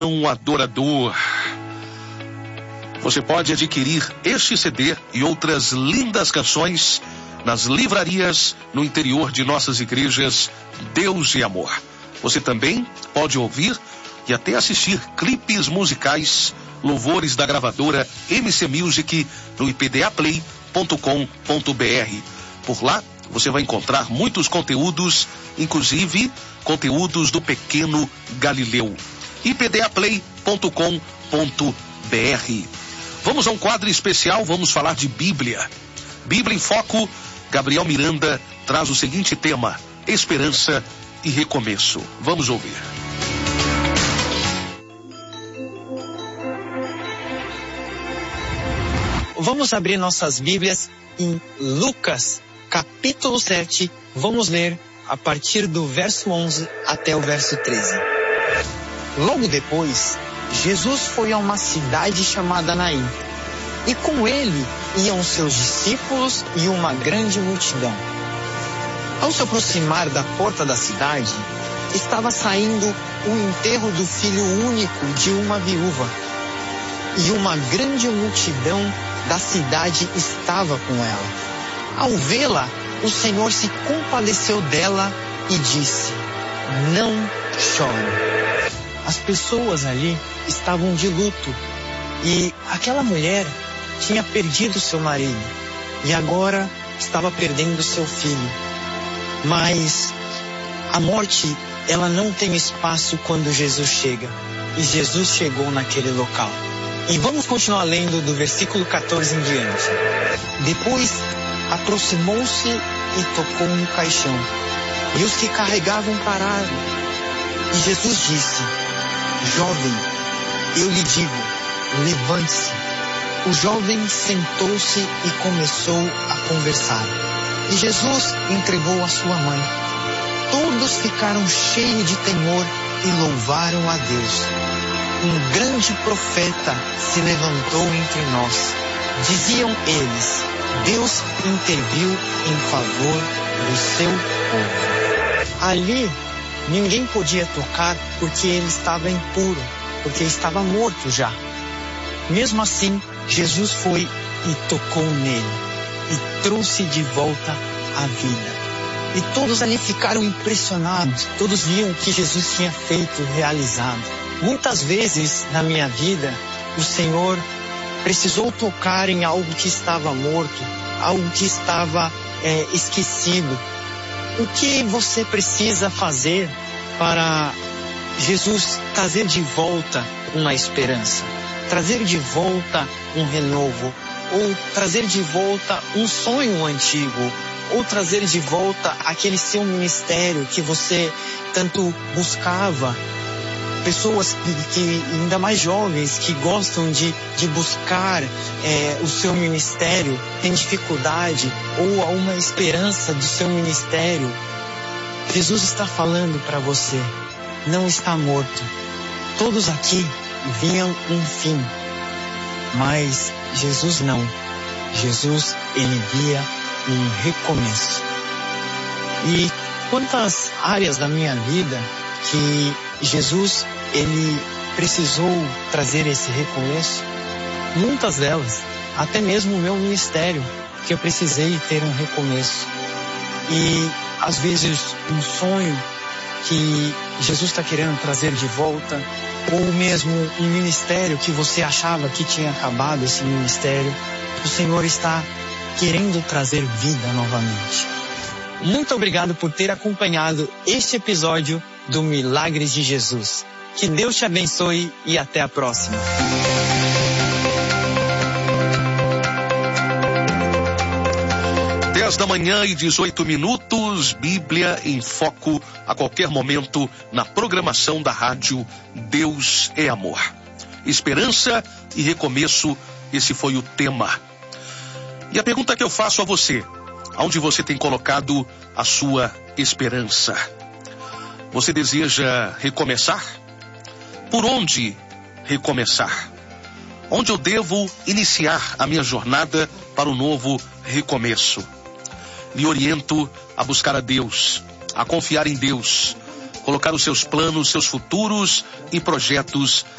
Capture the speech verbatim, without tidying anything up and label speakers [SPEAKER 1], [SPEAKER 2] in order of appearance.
[SPEAKER 1] Um adorador. Você pode adquirir este C D e outras lindas canções nas livrarias no interior de nossas igrejas Deus e Amor. Você também pode ouvir e até assistir clipes musicais, louvores da gravadora M C Music no i p d a play ponto com ponto b r. Por lá você vai encontrar muitos conteúdos, inclusive conteúdos do Pequeno Galileu. i p d a play ponto com ponto b r. Vamos a um quadro especial, vamos falar de Bíblia. Bíblia em Foco. Gabriel Miranda traz o seguinte tema: esperança e recomeço. Vamos ouvir.
[SPEAKER 2] Vamos abrir nossas Bíblias em Lucas, capítulo sete. Vamos ler a partir do verso onze até o verso treze. Logo depois, Jesus foi a uma cidade chamada Naim, e com ele iam seus discípulos e uma grande multidão. Ao se aproximar da porta da cidade, estava saindo o enterro do filho único de uma viúva, e uma grande multidão da cidade estava com ela. Ao vê-la, o Senhor se compadeceu dela e disse: "Não chore." As pessoas ali estavam de luto, e aquela mulher tinha perdido seu marido e agora estava perdendo seu filho. Mas a morte, ela não tem espaço quando Jesus chega, e Jesus chegou naquele local. E vamos continuar lendo do versículo quatorze em diante. Depois aproximou-se e tocou no caixão, e os que carregavam pararam. E Jesus disse: "Jovem, eu lhe digo, levante-se." O jovem sentou-se e começou a conversar. E Jesus entregou a sua mãe. Todos ficaram cheios de temor e louvaram a Deus. Um grande profeta se levantou entre nós. Diziam eles: Deus interviu em favor do seu povo. Ali, ninguém podia tocar porque ele estava impuro, porque estava morto já. Mesmo assim, Jesus foi e tocou nele e trouxe de volta a vida. E todos ali ficaram impressionados. Todos viam o que Jesus tinha feito, realizado. Muitas vezes na minha vida, o Senhor precisou tocar em algo que estava morto, algo que estava é, esquecido. O que você precisa fazer para Jesus trazer de volta uma esperança, trazer de volta um renovo, ou trazer de volta um sonho antigo, ou trazer de volta aquele seu ministério que você tanto buscava? Pessoas que, que ainda mais jovens, que gostam de, de buscar é, o seu ministério, têm dificuldade ou há uma esperança do seu ministério. Jesus está falando para você: não está morto. Todos aqui viam um fim, mas Jesus não. Jesus, ele via um recomeço. E quantas áreas da minha vida que Jesus, ele precisou trazer esse recomeço? Muitas delas, até mesmo o meu ministério, que eu precisei ter um recomeço. E às vezes um sonho que Jesus está querendo trazer de volta, ou mesmo um ministério que você achava que tinha acabado esse ministério, o Senhor está querendo trazer vida novamente. Muito obrigado por ter acompanhado este episódio do Milagres de Jesus. Que Deus te abençoe e até a próxima.
[SPEAKER 1] dez da manhã e dezoito minutos, Bíblia em Foco, a qualquer momento na programação da rádio Deus é Amor. Esperança e recomeço, esse foi o tema. E a pergunta que eu faço a você: aonde você tem colocado a sua esperança? Você deseja recomeçar? Por onde recomeçar? Onde eu devo iniciar a minha jornada para o novo recomeço? Lhe oriento a buscar a Deus, a confiar em Deus, colocar os seus planos, seus futuros e projetos